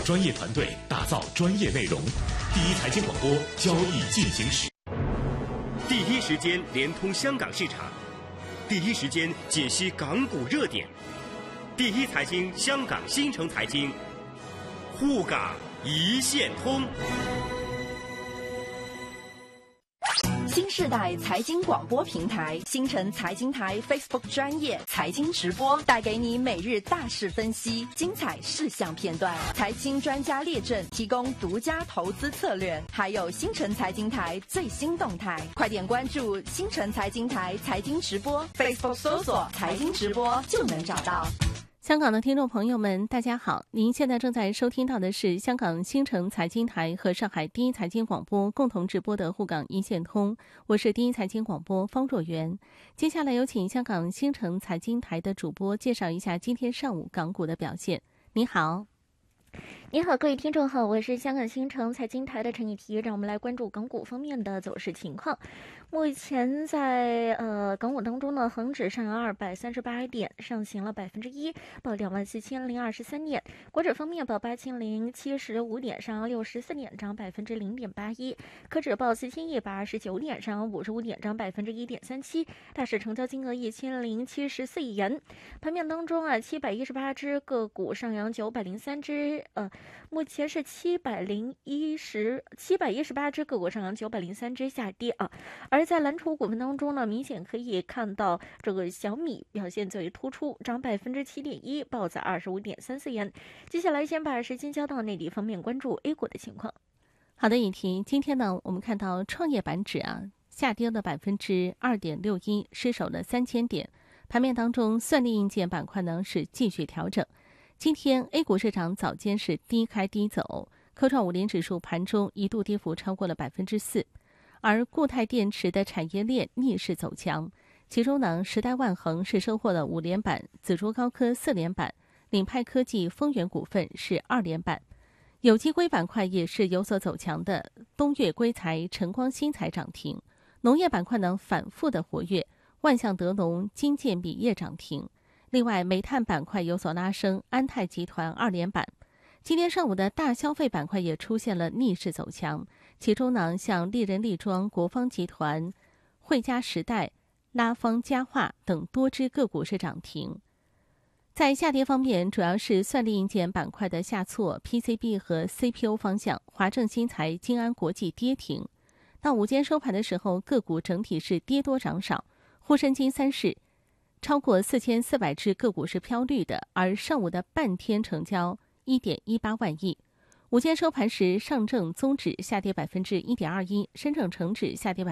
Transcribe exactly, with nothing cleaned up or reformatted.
专业团队，打造专业内容。第一财经广播，交易进行时。 第一时间连通香港市场，第一时间解析港股热点。第一财经香港新城财经，沪港一线通。 新世代财经广播平台新城财经台 Facebook 专业财经直播，带给你每日大事分析、精彩事项片段、财经专家列阵，提供独家投资策略，还有新城财经台最新动态。快点关注新城财经台财经直播 Facebook 搜索财经直播就能找到。 香港的听众朋友们，大家好！您现在正在收听到的是香港新城财经台和上海第一财经广播共同直播的沪港一线通，我是第一财经广播方若媛。接下来有请香港新城财经台的主播介绍一下今天上午港股的表现。你好。 你好，各位听众好，我是香港新城财经台的陈以提，让我们来关注港股方面的走势情况。目前在呃港股当中呢，恒指上扬二百三十八点，上行了百分之一，报两万四千零二十三点。国指方面报八千零七十五点，上扬六十四点，涨百分之零点八一。科指报四千一百二十九点，上扬五十五点，涨百分之一点三七。大市成交金额一千零七十四亿元。盘面当中啊，七百一十八只个股上扬九百零三只，呃。目前是七百零一十七百一十八只个股上扬，九百零三只下跌啊。而在蓝筹股份当中呢，明显可以看到这个小米表现最为突出，涨百分之七点一，报在二十五点三四元。接下来先把时间交到内地方面，关注 A 股的情况。 好的，以婷，今天呢，我们看到创业板指啊下跌了百分之二点六一，失守了三千点。盘面当中，算力硬件板块呢是继续调整。今天 A 股市场早间是低开低走，科创五零指数盘中一度跌幅超过了百分之四，而固态电池的产业链逆势走强，其中呢，时代万恒是收获了五连板，紫竹高科四连板，领派科技、丰源股份是二连板，有机硅板块也是有所走强的，东岳硅材、晨光新材涨停，农业板块呢反复的活跃，万象德农、金建笔业涨停。另外，煤炭板块有所拉升，安泰集团二连板。今天上午的大消费板块也出现了逆势走强，其中呢，像丽人力庄、国芳集团、汇佳时代、拉芳佳化等多只个股是涨停。在下跌方面，主要是算力硬件板块的下挫 ，P C B 和 C P U 方向，华正新材、金安国际跌停。到午间收盘的时候，个股整体是跌多涨少，沪深金三市超过四千四百只个股是飘绿的，而上午的半天成交 一点一八万亿。午间收盘时，上证综指下跌百分之一点二一，深证成指下跌百。